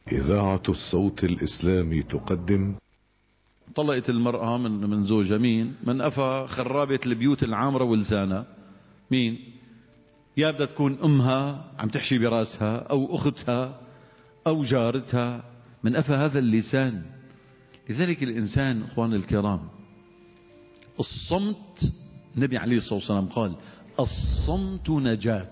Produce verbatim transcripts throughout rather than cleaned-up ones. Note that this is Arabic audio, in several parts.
إذاعة الصوت الإسلامي تقدم. طلقت المرأة من من زوجها مين؟ من أفا خرابة البيوت العامرة ولسانها مين؟ يا بدها تكون أمها عم تحشي براسها أو أختها أو جارتها، من أفا هذا اللسان. لذلك الإنسان أخوان الكرام الصمت، النبي عليه الصلاة والسلام قال الصمت نجاة.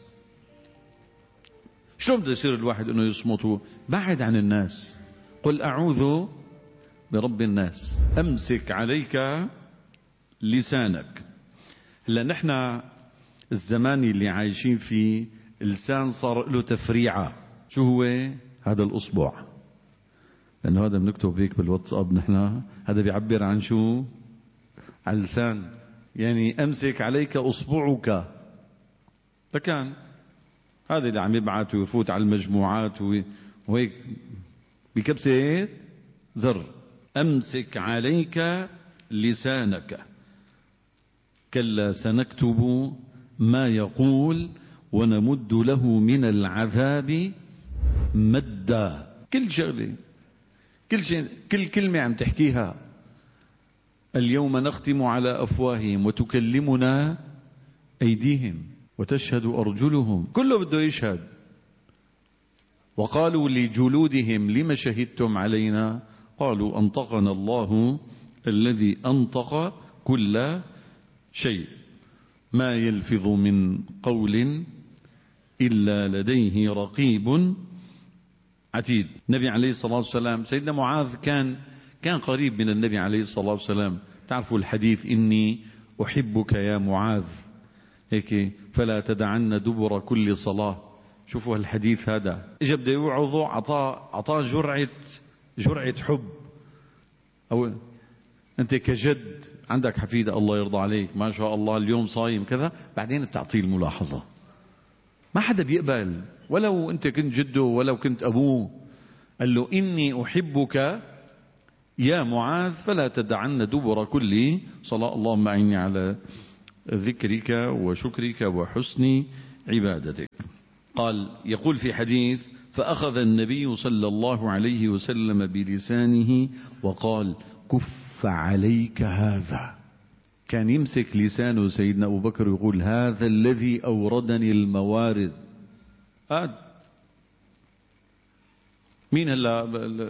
شلون بده يصير الواحد انه يصمت؟ بعد عن الناس، قل اعوذ برب الناس، امسك عليك لسانك. هلا نحن الزمان اللي عايشين فيه اللسان صار له تفريعه. شو هو هذا؟ الاصبع، لانه هذا بنكتب هيك بالواتساب نحن، هذا بيعبر عن شو؟ عن اللسان. يعني امسك عليك اصبعك، فكان هذا اللي عم يبعث ويفوت على المجموعات وهيك بكبسة زر، امسك عليك لسانك كلا سنكتب ما يقول ونمد له من العذاب مدا. كل شغله، كل شيء، كل كلمة عم تحكيها. اليوم نختم على أفواههم وتكلمنا أيديهم وتشهد أرجلهم، كله بده يشهد. وقالوا لجلودهم لم شهدتم علينا؟ قالوا أنطقنا الله الذي أنطق كل شيء. ما يلفظ من قول إلا لديه رقيب عتيد. النبي عليه الصلاة والسلام، سيدنا معاذ كان كان قريب من النبي عليه الصلاة والسلام. تعرفوا الحديث إني أحبك يا معاذ، هيك فلا تدعن دبر كل صلاة. شوفوا الحديث هذا، اجى بده يوعظه، عطاه عطاه جرعة جرعة حب. أو أنت كجد عندك حفيدة الله يرضى عليك ما شاء الله اليوم صايم كذا، بعدين بتعطيه الملاحظة. ما حدا بيقبل ولو أنت كنت جده ولو كنت أبوه. قال له إني أحبك يا معاذ فلا تدعن دبر كل صلاة، اللهم أعني على ذكرك وشكرك وحسن عبادتك. قال يقول في حديث فأخذ النبي صلى الله عليه وسلم بلسانه وقال كف عليك هذا. كان يمسك لسانه سيدنا أبو بكر يقول هذا الذي أوردني الموارد. هذا مين هلا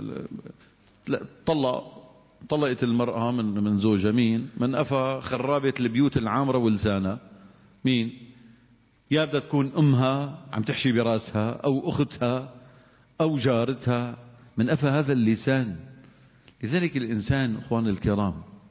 طلق طلقت المرأة من من زوجها مين؟ من أفا خرابة البيوت العامرة ولسانها مين؟ يا بدها تكون أمها عم تحشي براسها أو أختها أو جارتها، من أفا هذا اللسان. لذلك الإنسان أخوان الكرام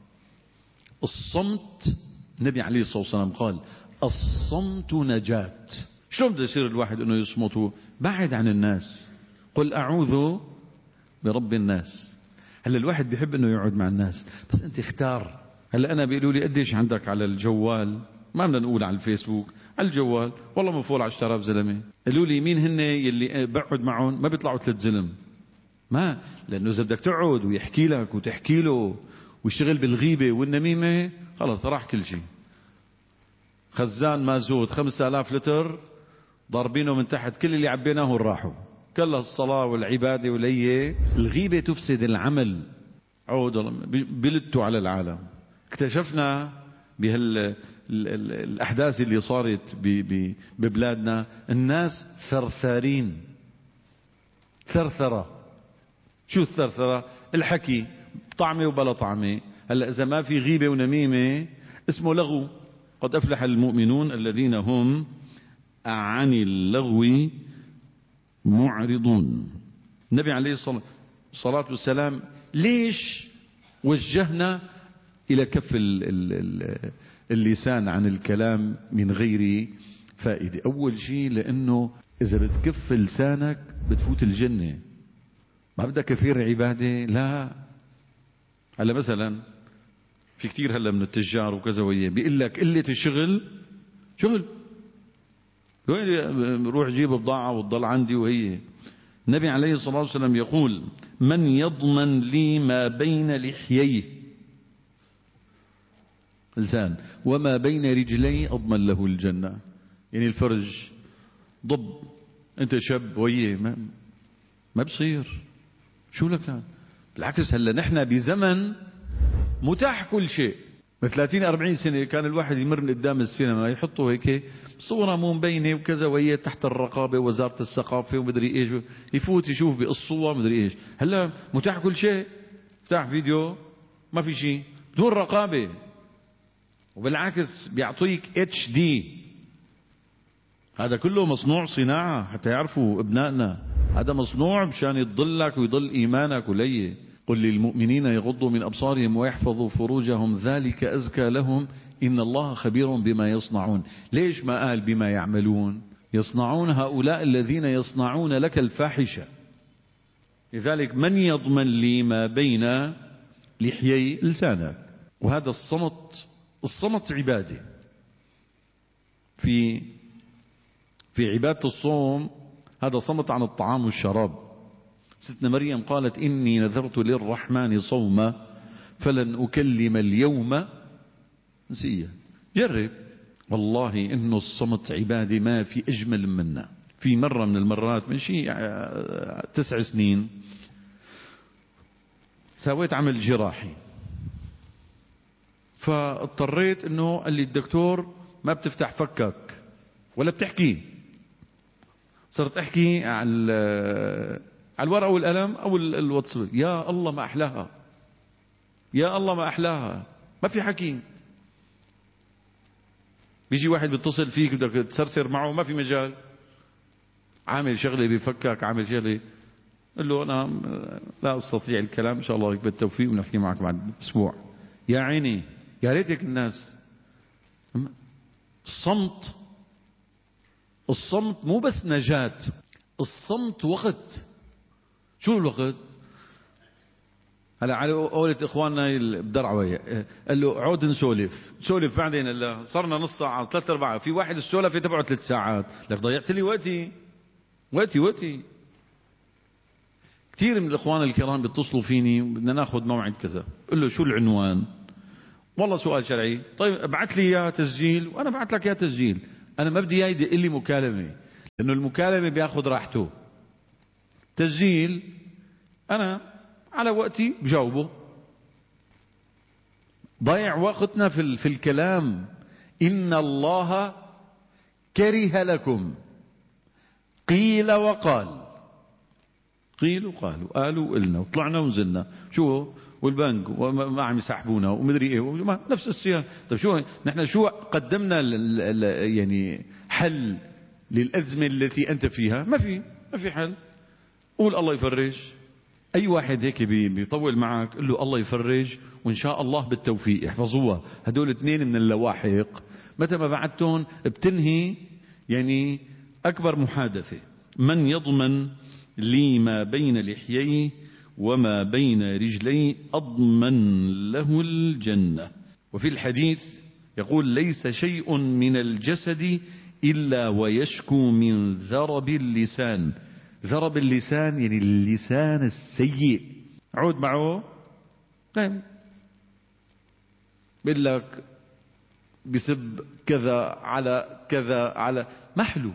الصمت، النبي عليه الصلاة والسلام قال الصمت نجاة. شلون بده يصير الواحد انه يصمت؟ بعد عن الناس، قل أعوذ برب الناس. هلا الواحد بيحب انه يقعد مع الناس، بس انت اختار. هلا انا بيقولوا لي قديش عندك على الجوال؟ ما بدنا نقول على الفيسبوك، على الجوال والله من فوق عشرة آلاف زلمه. قالوا لي مين هن يلي بقعد معهم؟ ما بيطلعوا ثلاث زلم. ما لانه اذا بدك تقعد ويحكي لك وتحكي له ويشتغل بالغيبه والنميمه خلص راح كل شيء. خزان مازوت خمسة آلاف لتر ضاربينه من تحت، كل اللي عبيناه راحوا. كلها الصلاة والعبادة وليه الغيبة تفسد العمل. عود بلدتوا على العالم. اكتشفنا بهالأحداث اللي صارت ببلادنا الناس ثرثارين. ثرثرة. شو الثرثرة؟ الحكي طعمة وبلا طعمة. هلا إذا ما في غيبة ونميمة اسمه لغو. قد أفلح المؤمنون الذين هم عن اللغو معرضون. النبي عليه الصلاة والسلام ليش وجهنا إلى كف اللسان عن الكلام من غير فائدة؟ أول شيء لأنه إذا بتكف لسانك بتفوت الجنة. ما بدك كثير عبادة؟ لا. هلا مثلا في كتير هلا من التجار وكذا وياه بيقول لك قلة الشغل شغل، روح جيب بضاعة وتضل عندي. وهي النبي عليه الصلاة والسلام يقول من يضمن لي ما بين لحييه لسان وما بين رجلي أضمن له الجنة. يعني الفرج ضب، انت شاب وهي ما بصير. شو لك يعني؟ بالعكس هلا نحن بزمن متاح كل شيء. من ثلاثين أربعين سنة كان الواحد يمر من قدام السينما يحطوا هيك صورة مو مبينة وكذا وهي تحت الرقابة وزارة الثقافة ومدري ايش، يفوت يشوف بقصوها مدري ايش. هلا متاح كل شيء، متاح فيديو ما في شيء بدون رقابة، وبالعكس بيعطيك اتش دي. هذا كله مصنوع صناعة حتى يعرفوا ابنائنا هذا مصنوع مشان يضلك ويضل ايمانك ولي. قل للمؤمنين يغضوا من أبصارهم ويحفظوا فروجهم ذلك أزكى لهم إن الله خبير بما يصنعون. ليش ما قال بما يعملون؟ يصنعون هؤلاء الذين يصنعون لك الفاحشة. لذلك من يضمن لي ما بين لحيي لسانك؟ وهذا الصمت، الصمت عبادة. في في عبادة الصوم هذا صمت عن الطعام والشراب. ستنا مريم قالت إني نذرت للرحمن صوما فلن أكلم اليوم نسيا. جرب والله إنه الصمت عبادة ما في أجمل منه. في مرة من المرات من شيء تسع سنين سويت عمل جراحي، فاضطريت إنه قال لي الدكتور ما بتفتح فكك ولا بتحكي. صرت أحكي على على الورقة والقلم أو الواتساب. يا الله ما أحلاها، يا الله ما أحلاها، ما في حكي. بيجي واحد بيتصل فيك بدك تسرسر معه ما في مجال، عامل شغلة بفكك، عامل شغلة. قل له أنا لا أستطيع الكلام، إن شاء الله لك بالتوفيق ونحكي معك بعد أسبوع. يا عيني يا ريتك الناس. الصمت، الصمت مو بس نجاة، الصمت وقت. شو الوقت؟ هلا على قولة اخواننا بدرعوية قال له عود نسولف، نسولف بعدين. هلا صرنا نص ساعة ثلاث ارباع، في واحد السولفة تبعه ثلاث ساعات. لك ضيعت لي وقتي وقتي وقتي. كثير من الاخوان الكرام بيتصلوا فيني بدنا ناخذ موعد كذا، قل له شو العنوان؟ والله سؤال شرعي. طيب ابعث لي اياه تسجيل وانا ابعث لك اياه تسجيل. انا ما بدي اياه يدق لي مكالمة، لانه المكالمة بياخذ راحته. تسجيل أنا على وقتي بجاوبه. ضيع وقتنا في, في الكلام. إن الله كره لكم قيل وقال، قيل وقالوا، قالوا وقلنا وطلعنا ونزلنا شو والبنك وما عم يسحبونا ومدري ايه نفس السياق. طيب شو نحن شو قدمنا يعني حل للأزمة التي أنت فيها؟ ما في ما في حل. قول الله يفرج. أي واحد هيك بيطول معك قل له الله يفرج وإن شاء الله بالتوفيق. احفظوها هدول اثنين من اللواحق، متى ما بعدتهم بتنهي يعني أكبر محادثة. من يضمن لي ما بين لحييه وما بين رجلي أضمن له الجنة. وفي الحديث يقول ليس شيء من الجسد إلا ويشكو من ذرب اللسان. ذرب اللسان يعني اللسان السيء. عود معه طيب بيقول لك بسب كذا على كذا على محلو.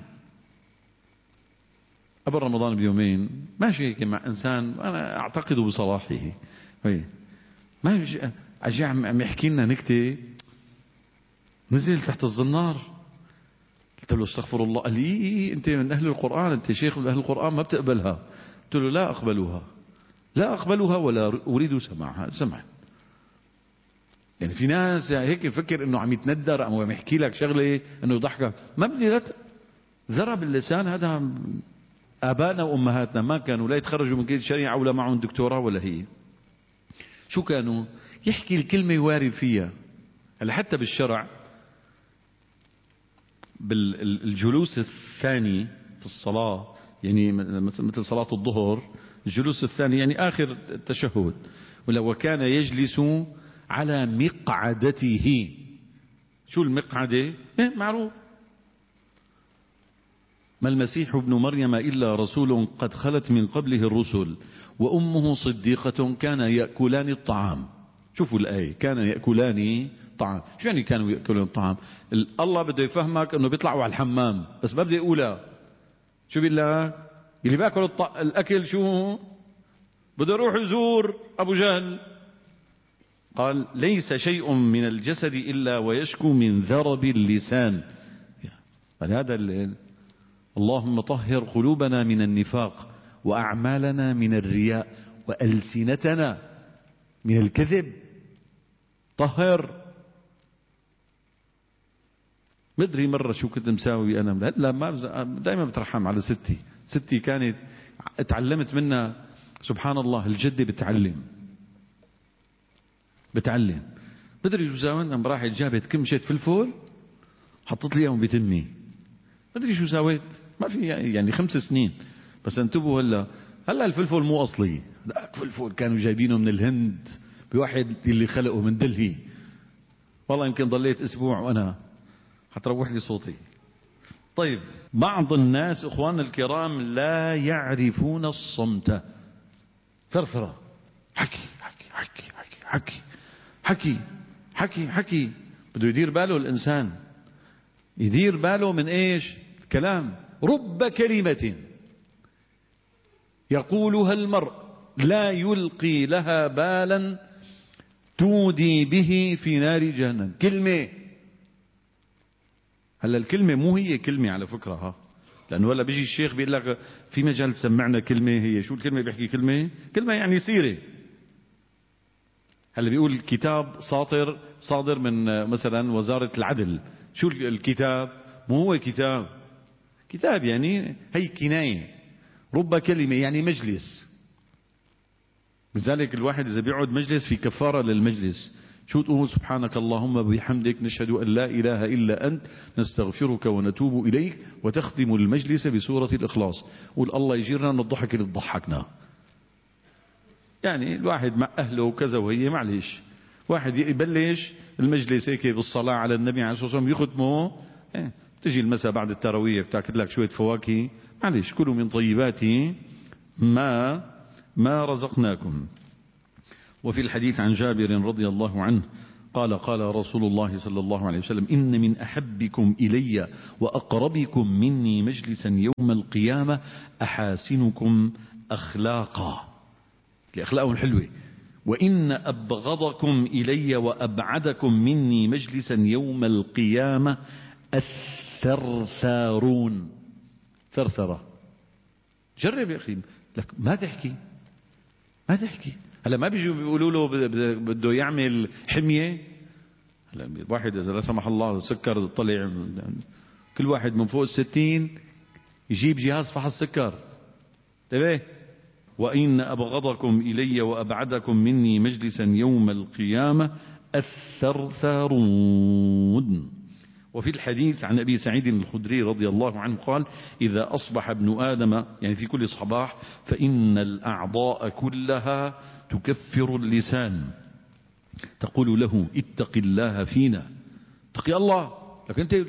قبل رمضان بيومين ماشي هيك مع انسان انا اعتقد بصلاحه، ما اجي عم يحكي لنا نكته، نزل تحت الزنار. قلت له استغفر الله. قال لي إيه انت من اهل القرآن، انت شيخ من اهل القرآن ما بتقبلها. قلت له لا اقبلها، لا اقبلها ولا اريد سماعها. سمع يعني في ناس هيك يفكر انه عم يتندر او عم يحكي لك شغله انه يضحكك. ما بدي لا ذرب اللسان. هذا ابائنا وامهاتنا ما كانوا لا يتخرجوا من كلية الشريعه ولا معهم دكتوراه ولا هي. شو كانوا يحكي الكلمه يواري فيها. هلا حتى بالشرع بالجلوس الثاني في الصلاة يعني مثل صلاة الظهر الجلوس الثاني يعني آخر التشهد، ولو كان يجلس على مقعدته. شو المقعدة؟ إيه معروف. ما المسيح ابن مريم إلا رسول قد خلت من قبله الرسل وأمه صديقة كان يأكلان الطعام. شوفوا الآية كان يأكلان طعام. شو يعني كانوا يأكلون الطعام؟ الله بده يفهمك انه بيطلعوا على الحمام بس ما بده يقولها. شو بيقول لك؟ اللي باكل الط... الأكل شو بده يروح يزور أبو جهل. قال ليس شيء من الجسد إلا ويشكو من ذرب اللسان. قال هذا ال... اللهم طهر قلوبنا من النفاق وأعمالنا من الرياء وألسنتنا من الكذب. طهر. مدري مرة شو كنت مساوي أنا، لا ما دائما بترحم على ستي. ستي كانت اتعلمت منها سبحان الله، الجدة بتعلم بتعلم مدري شو ساوي. أنا راحت جابت كمشة فلفل حطت لي اياهم بتمي، مدري شو سويت، ما في يعني خمس سنين. بس انتبهوا هلا هلا الفلفل مو اصلي، ذاك فلفل كانوا جايبينه من الهند بواحد اللي خلقه من دلهي. والله يمكن ضليت اسبوع وانا حتروح لي صوتي. طيب بعض الناس اخواننا الكرام لا يعرفون الصمت. ثرثرة، حكي حكي حكي حكي حكي حكي حكي حكي. بده يدير باله الانسان، يدير باله من ايش؟ كلام. رب كلمة يقولها المرء لا يلقي لها بالا تودي به في نار جهنم. كلمة. هلا الكلمة مو هي كلمة على فكرة ها، لأنه ولا بيجي الشيخ بيقول لك في مجال تسمعنا كلمة. هي شو الكلمة؟ بيحكي كلمة كلمة يعني سيرة. هلا بيقول كتاب ساطر صادر من مثلا وزارة العدل. شو الكتاب؟ مو هو كتاب. كتاب يعني هي كناية. رب كلمة يعني مجلس. لذلك الواحد إذا بيقعد مجلس في كفارة للمجلس. شو تقول؟ سبحانك اللهم بحمدك نشهد أن لا إله إلا أنت نستغفرك ونتوب إليك، وتختم المجلس بسورة الإخلاص. قول الله يجيرنا من الضحك اللي تضحكنا. يعني الواحد مع أهله وكذا وهي معلش، واحد يبلش المجلس هيك بالصلاة على النبي عليه الصلاة والسلام يختمه. إيه. تجي المساء بعد التراويح بتاكل لك شوية فواكه، معلش كلوا من طيبات ما ما رزقناكم. وفي الحديث عن جابر رضي الله عنه قال قال رسول الله صلى الله عليه وسلم إن من أحبكم إلي وأقربكم مني مجلسا يوم القيامة أحاسنكم أخلاقا، لأخلاقهم حلوة. وإن أبغضكم إلي وأبعدكم مني مجلسا يوم القيامة الثرثارون. ثرثرة. جرب يا أخي، لك ما تحكي ما تحكي. هلا ما بيجوا بيقولوا له بده يعمل حمية. هلا الواحد إذا لا سمح الله سكر طلع، كل واحد من فوق الستين يجيب جهاز فحص سكر. انتبه. وإن أبغضكم إلي وأبعدكم مني مجلسا يوم القيامة الثرثارون. وفي الحديث عن أبي سعيد الخدري رضي الله عنه قال إذا أصبح ابن آدم يعني في كل صباح فإن الأعضاء كلها تكفر اللسان تقول له اتق الله فينا. اتقي الله. لكن أنت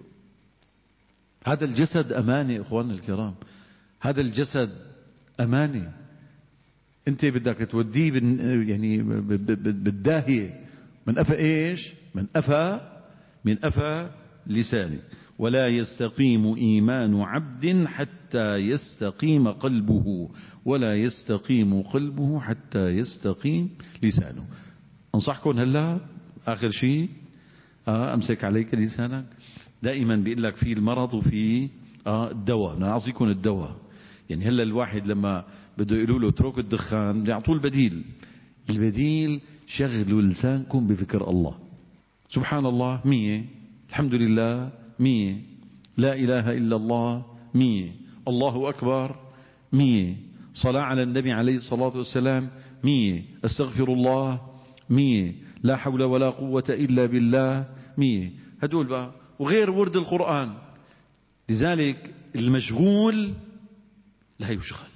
هذا الجسد أمانة إخواننا الكرام، هذا الجسد أمانة. أنت بدك توديه يعني بالداهية من أفا إيش؟ من أفا من أفا لسانه. ولا يستقيم إيمان عبد حتى يستقيم قلبه، ولا يستقيم قلبه حتى يستقيم لسانه. أنصحكم هلا آخر شيء آه أمسك عليك لسانك. دائما بيقول لك في المرض وفي آه الدواء. أنا أعطيكم الدواء. يعني هلا الواحد لما بده يقولوا له اترك الدخان بيعطوه البديل. البديل شغلوا لسانكم بذكر الله. سبحان الله مية، الحمد لله مية، لا إله إلا الله مية، الله أكبر مية، صلاة على النبي عليه الصلاة والسلام مية، استغفر الله مية، لا حول ولا قوة إلا بالله مية. هدول بقى وغير ورد القرآن. لذلك المشغول لا يشغل.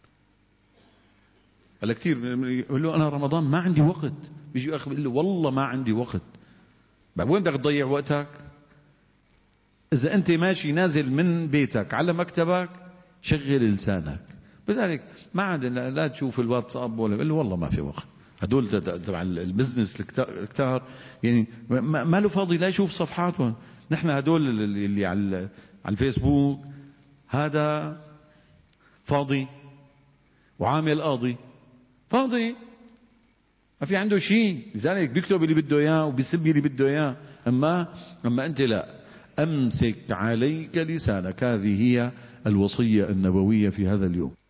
هلا كثير يقول له أنا رمضان ما عندي وقت، بيجي أخي بيقول له والله ما عندي وقت. بقى وين بدك تضيع وقتك؟ إذا أنت ماشي نازل من بيتك على مكتبك شغل لسانك. بذلك ما عندنا لا تشوف الواتساب ولا يقول له والله ما في وقت. هدول تبع البزنس الكتار يعني ما له فاضي لا يشوف صفحاتهم. نحن هدول اللي على على الفيسبوك هذا فاضي، وعامل قاضي فاضي ما في عنده شيء، لذلك بيكتب اللي بده اياه وبيسب اللي بده اياه. اما اما انت لا، امسك عليك لسانك. هذه هي الوصية النبوية في هذا اليوم.